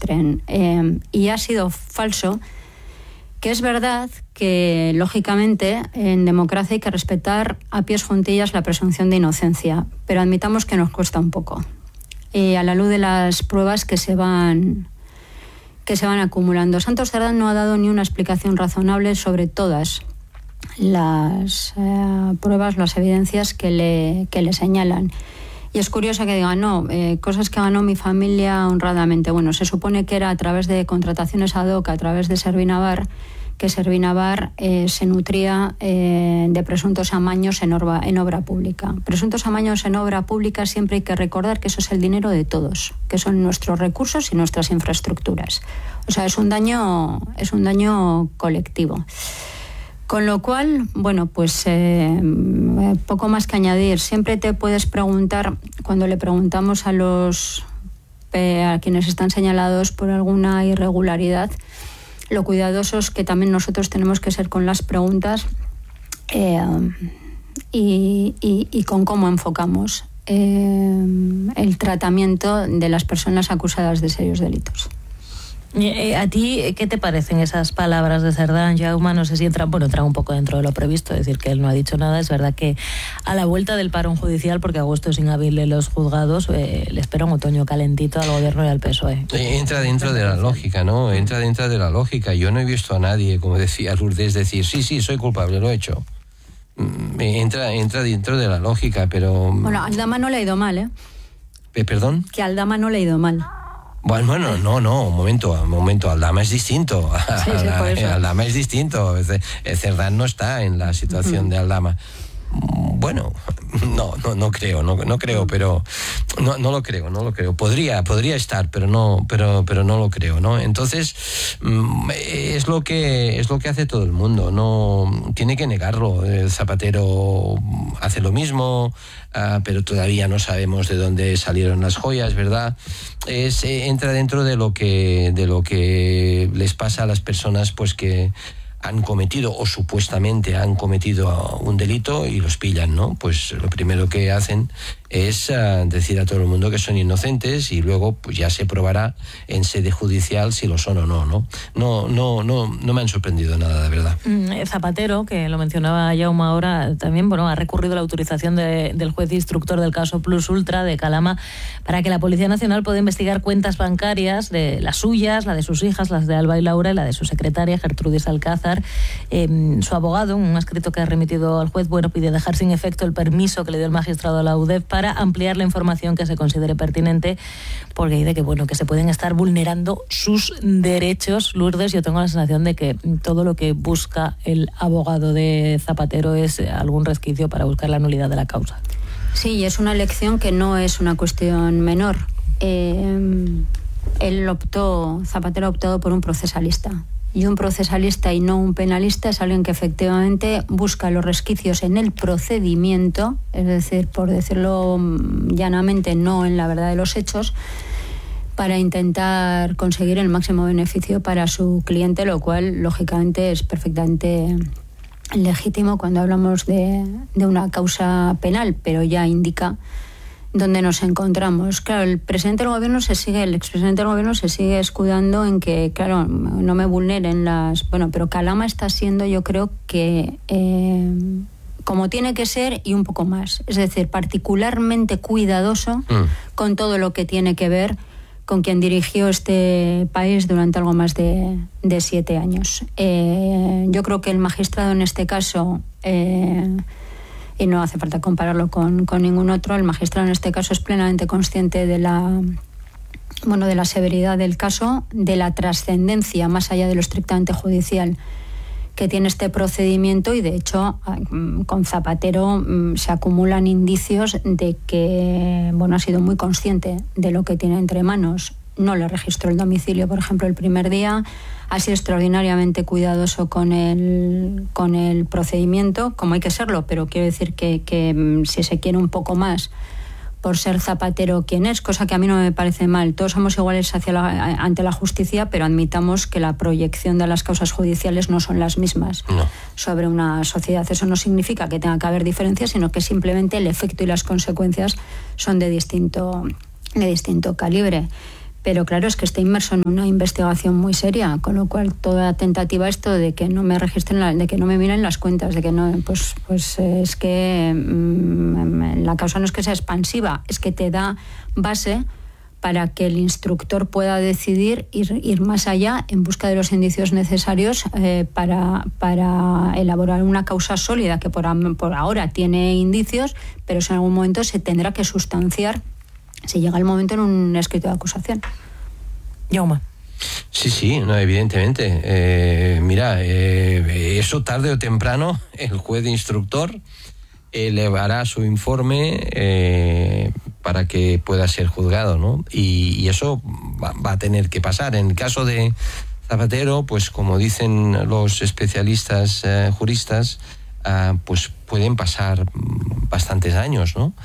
demuestren. Y ha sido falso, que es verdad que, lógicamente, en democracia hay que respetar a pies juntillas la presunción de inocencia, pero admitamos que nos cuesta un poco. A la luz de las pruebas que se van acumulando. Santos Cerdán no ha dado ni una explicación razonable sobre todas las pruebas, las evidencias que le señalan. Y es curioso que digan, no, cosas que ganó mi familia honradamente. Bueno, se supone que era a través de contrataciones ad hoc, a través de Servinavar, que Servinavar se nutría de presuntos amaños en obra pública. Presuntos amaños en obra pública, siempre hay que recordar que eso es el dinero de todos, que son nuestros recursos y nuestras infraestructuras. O sea, es un daño colectivo. Con lo cual, bueno, pues poco más que añadir. Siempre te puedes preguntar, cuando le preguntamos a quienes están señalados por alguna irregularidad, lo cuidadosos que también nosotros tenemos que ser con las preguntas y con cómo enfocamos el tratamiento de las personas acusadas de serios delitos. ¿A ti qué te parecen esas palabras de Cerdán, Jaume? No sé si entran un poco dentro de lo previsto, es decir, que él no ha dicho nada. Es verdad que a la vuelta del parón judicial, porque agosto es inhábil en los juzgados, le espera un otoño calentito al gobierno y al PSOE. Entra dentro de la lógica, ¿no? Entra dentro de la lógica. Yo no he visto a nadie, como decía Lourdes, decir, sí, soy culpable, lo he hecho. Entra dentro de la lógica, pero... Bueno, a Aldama no le ha ido mal, ¿eh? ¿Perdón? Que a Aldama no le ha ido mal. Bueno, no, un momento, Aldama es distinto. Sí, por eso. Aldama es distinto. Cerdán no está en la situación de Aldama. Bueno, no creo, pero no lo creo. Podría estar, pero no lo creo, ¿no? Entonces, es lo que hace todo el mundo, no tiene que negarlo. Zapatero hace lo mismo, pero todavía no sabemos de dónde salieron las joyas, ¿verdad? Entra dentro de lo que les pasa a las personas, pues que han cometido o supuestamente han cometido un delito y los pillan, ¿no? Pues lo primero que hacen es decir a todo el mundo que son inocentes y luego pues ya se probará en sede judicial si lo son o no, ¿no? No me han sorprendido nada, de verdad. Zapatero, que lo mencionaba Jaume ahora, también ha recurrido la autorización del juez instructor del caso Plus Ultra de Calama para que la Policía Nacional pueda investigar cuentas bancarias, de las suyas, la de sus hijas, las de Alba y Laura, y la de su secretaria, Gertrudis Alcázar. Su abogado, un escrito que ha remitido al juez, pide dejar sin efecto el permiso que le dio el magistrado a la UDEF para ampliar la información que se considere pertinente, porque dice que se pueden estar vulnerando sus derechos. Lourdes, yo tengo la sensación de que todo lo que busca el abogado de Zapatero es algún resquicio para buscar la nulidad de la causa. Sí, y es una elección que no es una cuestión menor. Zapatero ha optado por un procesalista. Y un procesalista y no un penalista es alguien que efectivamente busca los resquicios en el procedimiento, es decir, por decirlo llanamente, no en la verdad de los hechos, para intentar conseguir el máximo beneficio para su cliente, lo cual, lógicamente, es perfectamente legítimo cuando hablamos de una causa penal, pero ya indica donde nos encontramos. Claro, el expresidente del gobierno se sigue escudando en que, claro, no me vulneren las... Bueno, pero Calama está siendo, yo creo que como tiene que ser y un poco más. Es decir, particularmente cuidadoso con todo lo que tiene que ver con quien dirigió este país durante algo más de 7 años. Yo creo que el magistrado en este caso... y no hace falta compararlo con ningún otro, el magistrado en este caso es plenamente consciente de la severidad del caso, de la trascendencia más allá de lo estrictamente judicial que tiene este procedimiento, y de hecho con Zapatero se acumulan indicios de que ha sido muy consciente de lo que tiene entre manos. No le registró el domicilio, por ejemplo, el primer día. Ha sido extraordinariamente cuidadoso con el procedimiento, como hay que serlo, pero quiero decir que si se quiere un poco más por ser Zapatero quien es, cosa que a mí no me parece mal. Todos somos iguales ante la justicia, pero admitamos que la proyección de las causas judiciales no son las mismas sobre una sociedad. Eso no significa que tenga que haber diferencias, sino que simplemente el efecto y las consecuencias son de distinto calibre. Pero claro, es que está inmerso en una investigación muy seria, con lo cual toda tentativa esto de que no me registren, de que no me miren las cuentas, de que no, pues es que la causa no es que sea expansiva, es que te da base para que el instructor pueda decidir ir más allá en busca de los indicios necesarios para elaborar una causa sólida que por ahora tiene indicios, pero si en algún momento se tendrá que sustanciar si llega el momento en un escrito de acusación. Jaume. Sí, no, evidentemente. Mira, eso tarde o temprano el juez instructor elevará su informe para que pueda ser juzgado, ¿no? Y eso va a tener que pasar. En el caso de Zapatero, pues como dicen los especialistas juristas, pues pueden pasar bastantes años, ¿no?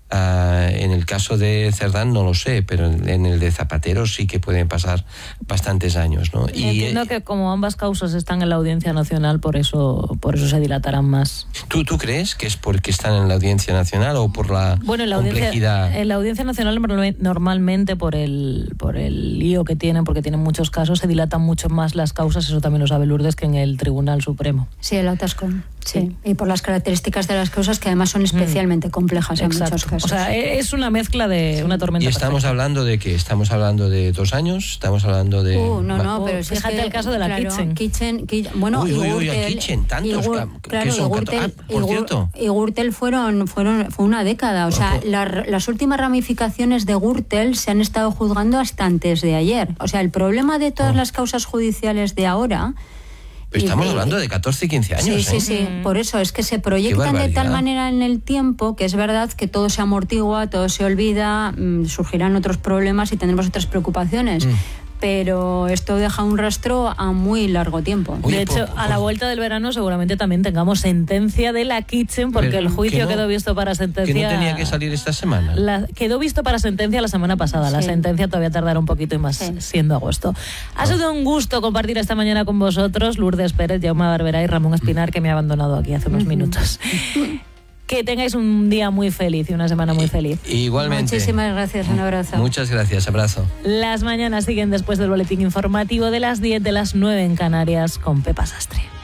En el caso de Cerdán no lo sé, pero en el de Zapatero sí que pueden pasar bastantes años, ¿no? Entiendo que como ambas causas están en la Audiencia Nacional, por eso se dilatarán más. ¿Tú crees que es porque están en la Audiencia Nacional o por la complejidad? En la Audiencia Nacional normalmente por el lío que tienen, porque tienen muchos casos, se dilatan mucho más las causas, eso también lo sabe Lourdes, que en el Tribunal Supremo. Sí, el atasco. Sí, y por las características de las causas que además son especialmente complejas en muchos casos. O sea, es una mezcla de una tormenta. ¿Y estamos perfecta. hablando de qué? ¿Estamos hablando de 2 años? ¿Estamos hablando de...? No, pero fíjate el caso de la Kitchen. Bueno, uy, Kitchen, tantos que son. Por cierto. Y Gürtel fue una década. O sea, las últimas ramificaciones de Gürtel se han estado juzgando hasta antes de ayer. O sea, el problema de todas las causas judiciales de ahora... Pero estamos hablando de 14 y 15 años. Sí. Por eso es que se proyectan de tal manera en el tiempo que es verdad que todo se amortigua, todo se olvida, surgirán otros problemas y tendremos otras preocupaciones. Pero esto deja un rastro a muy largo tiempo. De hecho, a la vuelta del verano seguramente también tengamos sentencia de la Kitchen, porque el juicio quedó visto para sentencia... ¿Que no tenía que salir esta semana? Quedó visto para sentencia la semana pasada. La sentencia todavía tardará un poquito y más siendo agosto. Ha sido un gusto compartir esta mañana con vosotros, Lourdes Pérez, Jaume Barberá y Ramón Espinar, que me ha abandonado aquí hace unos minutos. Que tengáis un día muy feliz y una semana muy feliz. Igualmente. Muchísimas gracias, un abrazo. Muchas gracias, abrazo. Las mañanas siguen después del boletín informativo de las 10, de las 9 en Canarias, con Pepa Sastre.